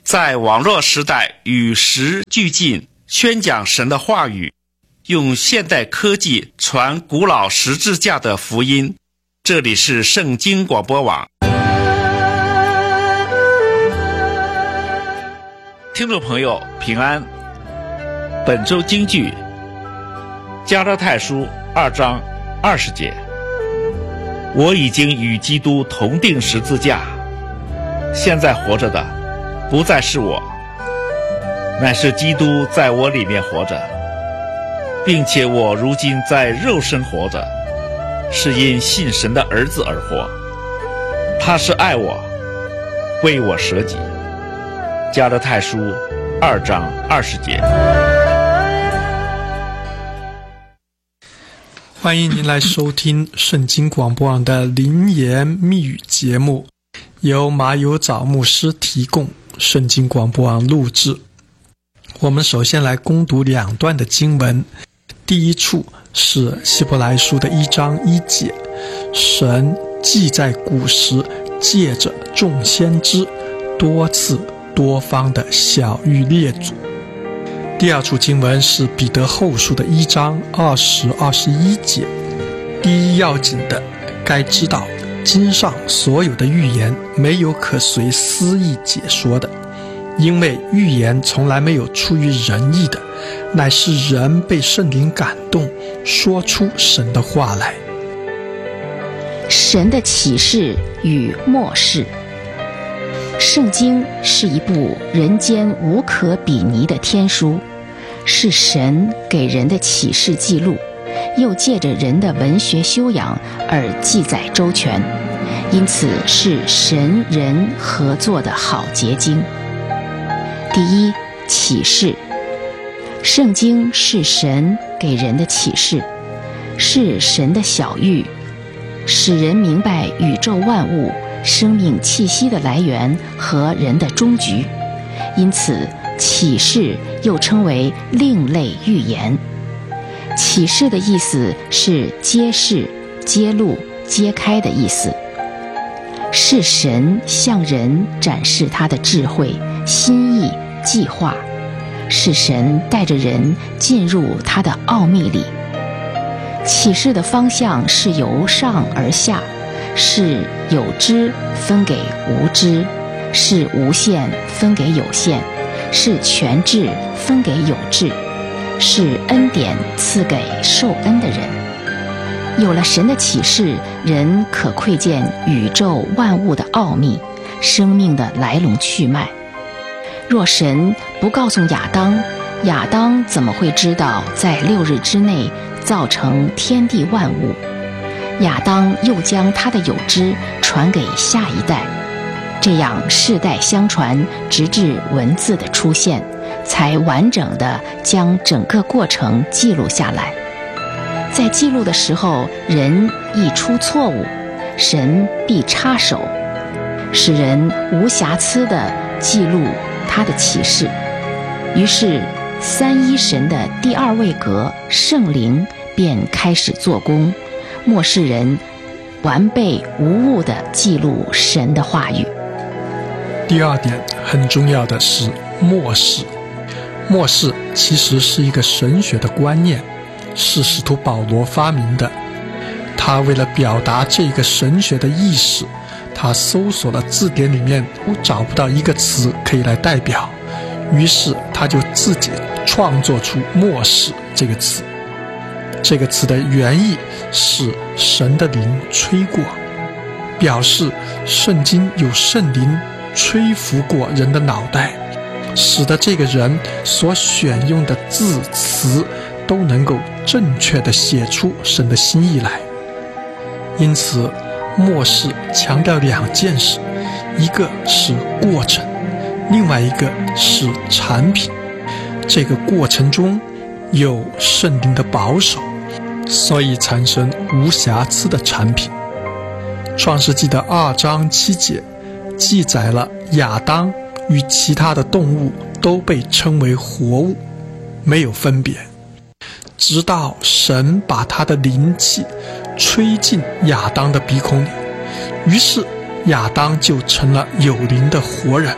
在网络时代与时俱进，宣讲神的话语，用现代科技传古老十字架的福音。这里是圣经广播网。听众朋友平安，本周金句加拉太书2章20节，我已经与基督同定十字架，现在活着的不再是我，乃是基督在我里面活着，并且我如今在肉身活着，是因信神的儿子而活。他是爱我，为我舍己。加拉太书2章20节。 欢迎您来收听圣经广播网的灵言密语节目，由马有早牧师提供，圣经广播网录制。我们首先来攻读2段的经文。第一处是希伯来书的1章1节，神既在古时借着众先知多次多方的晓谕列祖。第二处经文是彼得后书的1章20、21节。第一要紧的，该知道经上所有的预言没有可随私意解说的，因为预言从来没有出于人意的，乃是人被圣灵感动，说出神的话来。 神的启示与默示。圣经是一部人间无可比拟的天书，是神给人的启示记录，又借着人的文学修养而记载周全，因此是神人合作的好结晶。第一，启示。圣经是神给人的启示，是神的晓谕，使人明白宇宙万物生命气息的来源和人的终局，因此启示又称为另类预言。启示的意思是揭示、揭露、揭开的意思，是神向人展示他的智慧、心意、计划，是神带着人进入他的奥秘里。启示的方向是由上而下，是有知分给无知，是无限分给有限，是全智分给有智，是恩典赐给受恩的人。有了神的启示，人可窥见宇宙万物的奥秘，生命的来龙去脉。若神不告诉亚当，亚当怎么会知道在6日之内造成天地万物？亚当又将他的有知传给下一代，这样世代相传，直至文字的出现，才完整地将整个过程记录下来。在记录的时候，人一出错误，神必插手，使人无瑕疵地记录他的启示。于是三一神的第2位格圣灵便开始做工，默示人完备无误地记录神的话语。 第二点很重要的是默示。默示其实是一个神学的观念，是使徒保罗发明的。他为了表达这个神学的意识，他搜索了字典里面都找不到一个词可以来代表，于是他就自己创作出默示这个词。这个词的原意是神的灵吹过，表示圣经有圣灵吹拂过人的脑袋，使得这个人所选用的字词都能够正确地写出神的心意来。因此默示强调2件事，一个是过程，另外一个是产品。这个过程中有圣灵的保守，所以产生无瑕疵的产品。创世纪的2章7节记载了亚当与其他的动物都被称为活物，没有分别，直到神把他的灵气吹进亚当的鼻孔里，于是亚当就成了有灵的活人，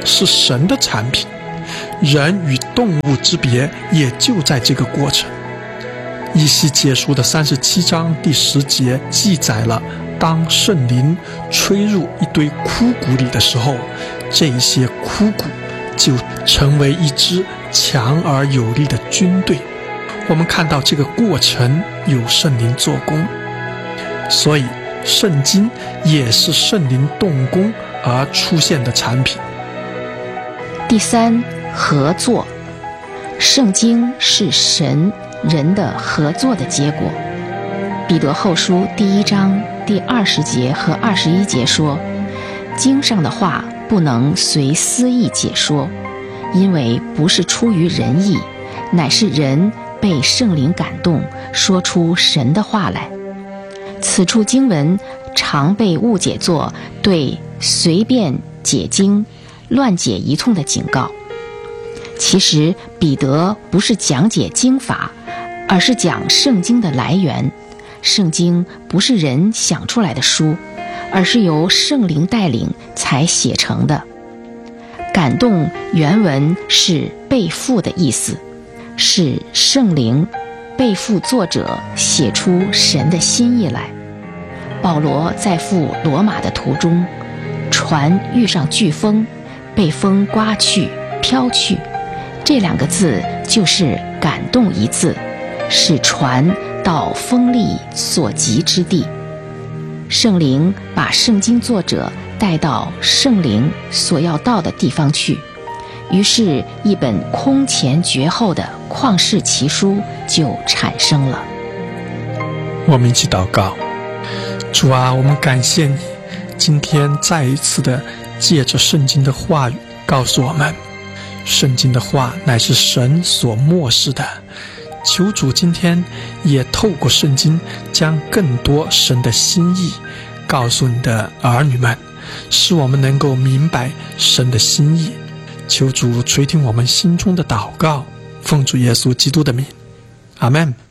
是神的产品，人与动物之别也就在这个过程。以西结书的37章第10节记载了，当圣灵吹入一堆枯骨里的时候，这些枯骨就成为一支强而有力的军队。我们看到这个过程有圣灵做工，所以圣经也是圣灵动工而出现的产品。 第三，合作。圣经是神人的合作的结果。彼得后书第1章第20节和21节说，经上的话不能随私意解说，因为不是出于人意，乃是人被圣灵感动，说出神的话来。此处经文常被误解作对随便解经、乱解一通的警告。其实彼得不是讲解经法，而是讲圣经的来源。圣经不是人想出来的书，而是由圣灵带领才写成的。感动原文是背负的意思，是圣灵背负作者写出神的心意来。保罗在赴罗马的途中，船遇上飓风，被风刮去、飘去，这2个字就是感动一字，使船到风力所及之地。圣灵把圣经作者带到圣灵所要到的地方去，于是一本空前绝后的旷世奇书就产生了。 我们一起祷告。主啊，我们感谢你，今天再一次的借着圣经的话语告诉我们，圣经的话乃是神所默示的。求主今天也透过圣经将更多神的心意告诉你的儿女们，使我们能够明白神的心意。求主垂听我们心中的祷告，奉主耶稣基督的名，阿们。